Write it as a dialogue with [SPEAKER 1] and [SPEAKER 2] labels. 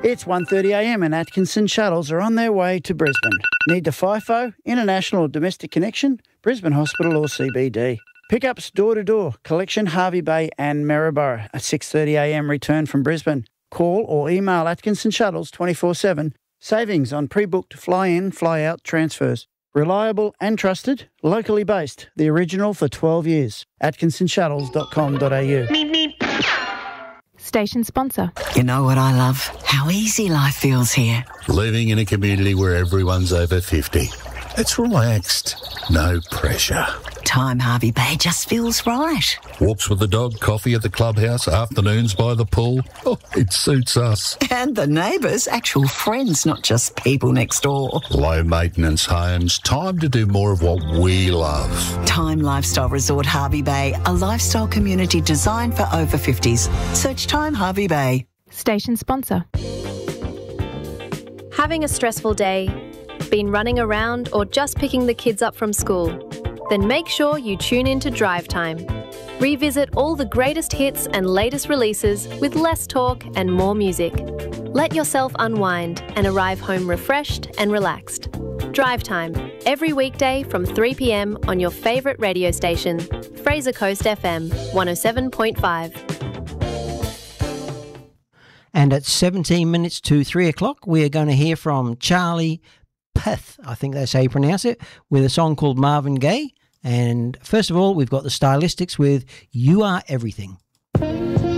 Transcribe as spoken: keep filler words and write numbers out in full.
[SPEAKER 1] It's one thirty a m and Atkinson shuttles are on their way to Brisbane. Need the FIFO, international or domestic connection? Brisbane Hospital or C B D. Pickups door-to-door, collection Harvey Bay and Maryborough. A six thirty a m return from Brisbane. Call or email Atkinson Shuttles twenty-four seven. Savings on pre-booked fly-in, fly-out transfers. Reliable and trusted, locally based. The original for twelve years. atkinson shuttles dot com dot a u.
[SPEAKER 2] Station sponsor.
[SPEAKER 3] You know what I love? How easy life feels here.
[SPEAKER 4] Living in a community where everyone's over fifty. It's relaxed. No pressure.
[SPEAKER 3] Time Harvey Bay just feels right.
[SPEAKER 4] Walks with the dog, coffee at the clubhouse, afternoons by the pool. Oh, it suits us.
[SPEAKER 3] And the neighbours, actual friends, not just people next door.
[SPEAKER 4] Low maintenance homes. Time to do more of what we love.
[SPEAKER 3] Time Lifestyle Resort Harvey Bay, a lifestyle community designed for over fifties. Search Time Harvey Bay.
[SPEAKER 2] Station sponsor.
[SPEAKER 5] Having a stressful day? Been running around or just picking the kids up from school? Then make sure you tune in to Drive Time. Revisit all the greatest hits and latest releases with less talk and more music. Let yourself unwind and arrive home refreshed and relaxed. Drive Time, every weekday from three p m on your favourite radio station, Fraser Coast F M, one oh seven point five.
[SPEAKER 6] And at seventeen minutes to three o'clock, we are going to hear from Charlie Puth, I think that's how you pronounce it, with a song called Marvin Gaye. And first of all, we've got the Stylistics with You Are Everything.